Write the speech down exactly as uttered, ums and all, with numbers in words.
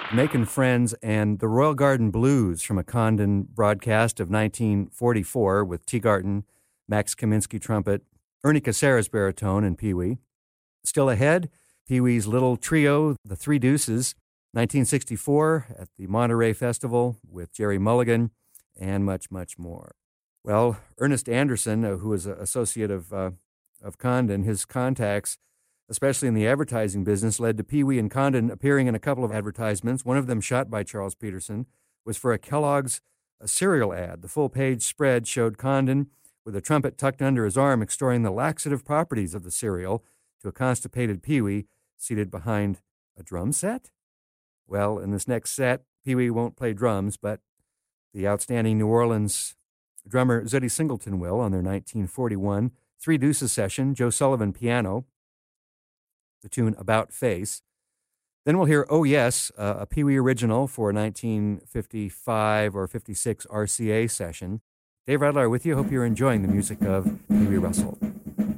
Making Friends, and the Royal Garden Blues from a Condon broadcast of nineteen forty-four with Teagarten, Max Kaminsky trumpet, Ernie Caceres baritone, and Pee Wee. Still ahead, Pee Wee's Little Trio, The Three Deuces, nineteen sixty-four at the Monterey Festival with Jerry Mulligan, and much, much more. Well, Ernest Anderson, uh, who was an associate of, uh, of Condon, his contacts, especially in the advertising business, led to Pee Wee and Condon appearing in a couple of advertisements. One of them, shot by Charles Peterson, was for a Kellogg's a cereal ad. The full-page spread showed Condon with a trumpet tucked under his arm extolling the laxative properties of the cereal to a constipated Pee Wee seated behind a drum set? Well, in this next set, Pee Wee won't play drums, but the outstanding New Orleans drummer Zutty Singleton will on their nineteen forty-one Three Deuces session, Joe Sullivan piano, the tune About Face. Then we'll hear Oh Yes, uh, a Pee Wee original for a nineteen fifty-five or fifty-six R C A session. Dave Radler with you. Hope you're enjoying the music of Pee Wee Russell.